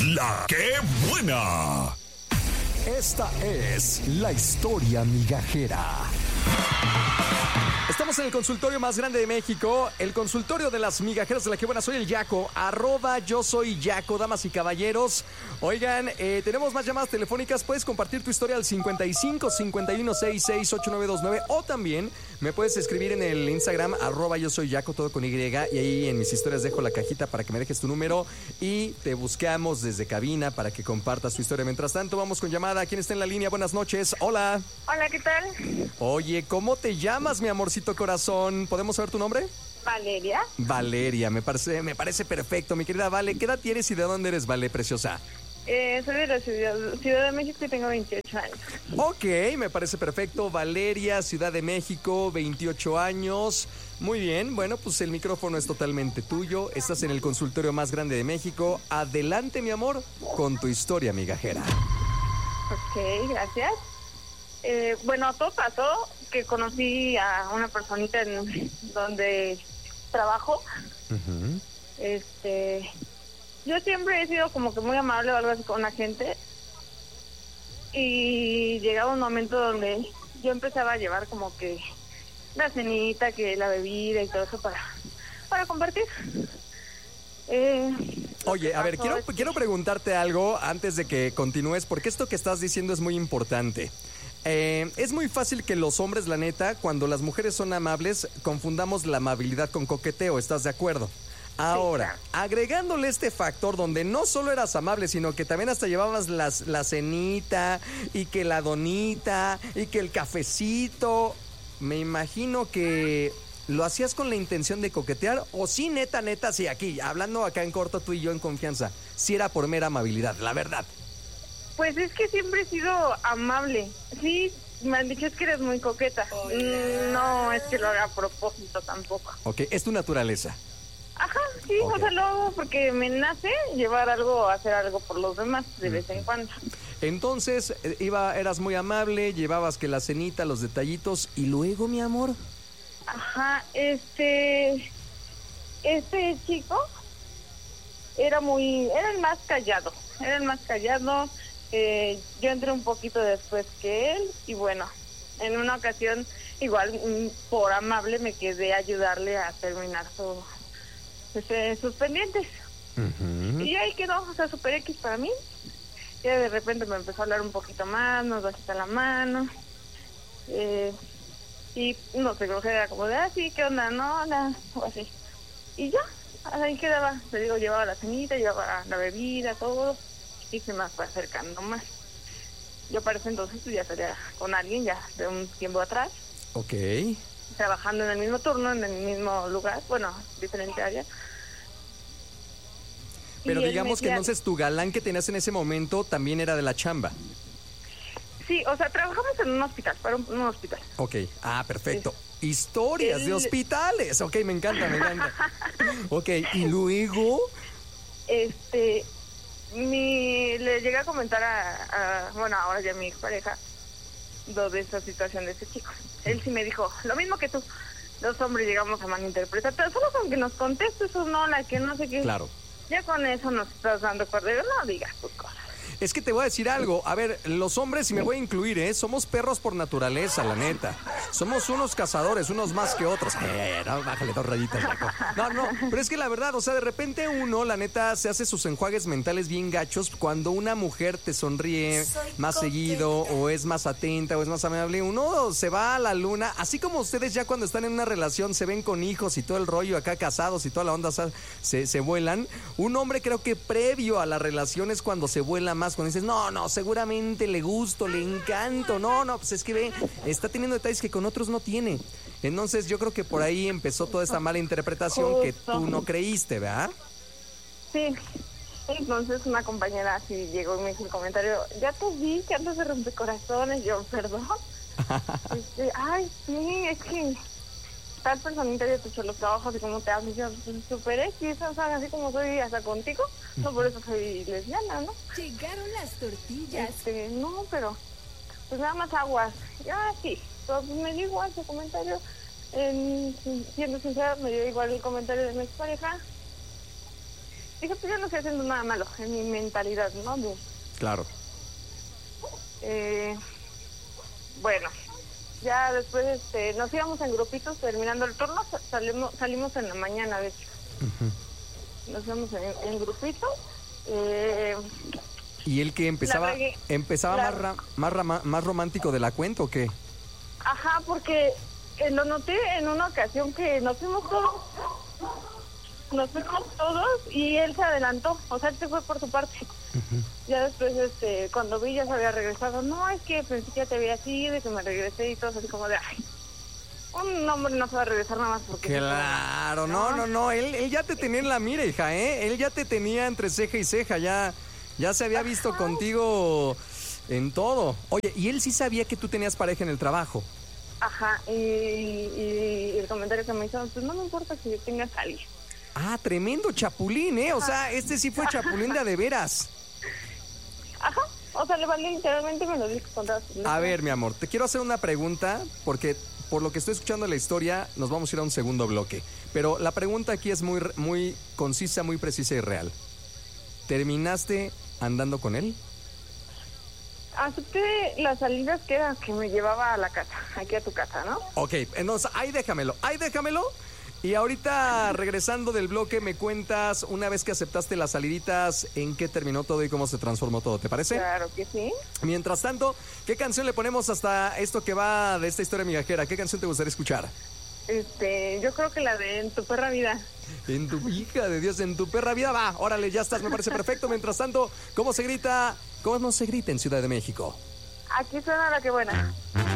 La que buena. Esta es la historia migajera. Estamos en el consultorio más grande de México, el consultorio de las migajeras de la que buena. Soy el Yaco, @yo soy Yaco, damas y caballeros. Oigan, tenemos más llamadas telefónicas. Puedes compartir tu historia al 55 51 66 8929 o también me puedes escribir en el Instagram @yo soy Yaco, todo con Y, y ahí en mis historias dejo la cajita para que me dejes tu número y te buscamos desde cabina para que compartas tu historia. Mientras tanto, vamos con llamada. ¿Quién está en la línea? Buenas noches. Hola. Hola, ¿qué tal? Oye, ¿cómo te llamas, mi amorcito corazón? ¿Podemos saber tu nombre? Valeria. Valeria, me parece perfecto, mi querida Vale. ¿Qué edad tienes y de dónde eres, Vale, preciosa? Soy de la Ciudad de México y tengo 28 años. Ok, me parece perfecto. Valeria, Ciudad de México, 28 años. Muy bien, bueno, pues el micrófono es totalmente tuyo. Estás en el consultorio más grande de México. Adelante, mi amor, con tu historia migajera. Ok, gracias. Bueno, todo pasó que conocí a una personita en donde trabajo. Uh-huh. Yo siempre he sido como que muy amable o algo así con la gente. Y llegaba un momento donde yo empezaba a llevar como que la cenita, que la bebida y todo eso para compartir. Oye, a ver, quiero preguntarte algo antes de que continúes, porque esto que estás diciendo es muy importante. Es muy fácil que los hombres, la neta, cuando las mujeres son amables, confundamos la amabilidad con coqueteo, ¿estás de acuerdo? Ahora, sí, claro. agregándole este factor donde no solo eras amable, sino que también hasta llevabas la cenita y que la donita y que el cafecito, me imagino que lo hacías con la intención de coquetear o sí, neta, sí, aquí, hablando acá en corto tú y yo en confianza, sí era por mera amabilidad, la verdad. Pues es que siempre he sido amable. Sí, me han dicho es que eres muy coqueta. No es que lo haga a propósito tampoco. Ok, es tu naturaleza. Ajá, sí, Okay. o sea, lo hago porque me nace llevar algo, hacer algo por los demás de vez en cuando. Entonces, eras muy amable, llevabas que la cenita, los detallitos, y luego, mi amor. Ajá, este chico era el más callado. Yo entré un poquito después que él y bueno, en una ocasión igual por amable me quedé a ayudarle a terminar sus pendientes. Uh-huh. Y ahí quedó, o sea, super X para mí. Ya de repente me empezó a hablar un poquito más, nos bajita la mano. Y no sé, creo que era como de, sí, ¿qué onda? No, nada, o así. Y ya, ahí quedaba, te digo, llevaba la cenita, llevaba la bebida, todo. Y se me fue acercando más. Yo para ese entonces ya salía con alguien ya de un tiempo atrás. Ok. Trabajando en el mismo turno, en el mismo lugar, bueno, diferente área. Pero Y él digamos me que decía, entonces tu galán que tenías en ese momento también era de la chamba. sí, o sea, trabajamos en un hospital, para un hospital. Ok, perfecto. Historias de hospitales. Ok, me encanta. Ok, y luego... Le llegué a comentar bueno, ahora ya mi expareja, de esa situación de ese chico. Él sí me dijo, lo mismo que tú, los hombres llegamos a malinterpretar, pero solo con que nos contestes o no, la que no sé qué. Claro. Ya con eso nos estás dando cordero, no digas tus cosas. Es que te voy a decir algo. A ver, los hombres, y me voy a incluir, somos perros por naturaleza, la neta. Somos unos cazadores, unos más que otros. No, bájale 2 rayitas, Jaco. No, pero es que la verdad, o sea, de repente uno, la neta, se hace sus enjuagues mentales bien gachos cuando una mujer te sonríe más seguido, o es más atenta, o es más amable. Uno se va a la luna, así como ustedes ya cuando están en una relación se ven con hijos y todo el rollo acá casados y toda la onda se vuelan. Un hombre creo que previo a la relación es cuando se vuela más. Cuando dices, no, seguramente le gusto, le encanto. No, pues es que ve, está teniendo detalles que con otros no tiene. Entonces yo creo que por ahí empezó toda esta mala interpretación que tú no creíste, ¿verdad? Sí, entonces una compañera así llegó y me hizo el comentario, ya te vi que andas de rompecorazones. Yo, perdón. Ay, sí, es que tal personita ya te echó los trabajos y cómo te hablas. Yo, super X, o sea, así como soy hasta contigo, no por eso soy lesbiana, ¿no? Llegaron las tortillas. No, pero pues nada más aguas. Ya, sí, pero pues me dio igual su comentario. Siendo sincera, me dio igual el comentario de mi expareja. dije, pues yo no estoy haciendo nada malo en mi mentalidad, ¿no? Claro. Bueno, ya después nos íbamos en grupitos terminando el turno, salimos en la mañana, de hecho. Nos íbamos en grupitos. ¿Y él que empezaba más romántico de la cuenta o qué? Ajá, porque lo noté en una ocasión que nos fuimos todos y él se adelantó, o sea, él se fue por su parte. Ya después, cuando vi, ya se había regresado. No, es que pensé que ya te había sido y que me regresé y todo así como de, ay, un hombre no se va a regresar nada más porque... Claro, no, él ya te tenía en la mira, hija, ¿eh? Él ya te tenía entre ceja y ceja, ya se había visto contigo en todo. Oye, ¿y él sí sabía que tú tenías pareja en el trabajo? Ajá, y el comentario que me hizo, pues no me importa que yo tenga salir. Ah, tremendo chapulín, ¿eh? O sea, sí fue chapulín de veras. Ajá, o sea, le valió, literalmente me lo dijo con todas. A ver, mi amor, te quiero hacer una pregunta, porque por lo que estoy escuchando la historia, nos vamos a ir a un segundo bloque. Pero la pregunta aquí es muy concisa, muy precisa y real. ¿Terminaste andando con él? Acepté las salidas que era que me llevaba a la casa, aquí a tu casa, ¿no? Ok, entonces ahí déjamelo. Y ahorita, regresando del bloque, me cuentas, una vez que aceptaste las saliditas, en qué terminó todo y cómo se transformó todo, ¿te parece? Claro que sí. Mientras tanto, ¿qué canción le ponemos hasta esto que va de esta historia migajera? ¿Qué canción te gustaría escuchar? Yo creo que la de En tu perra vida. En tu hija de Dios, en tu perra vida, va, órale, ya estás, me parece perfecto. Mientras tanto, ¿cómo se grita? ¿Cómo no se grita en Ciudad de México? Aquí suena la que buena.